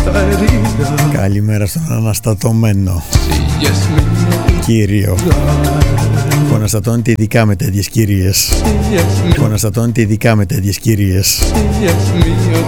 Καλημέρα στον αναστατωμένο κύριο που αναστατώνεται ειδικά με τέτοιες κυρίες.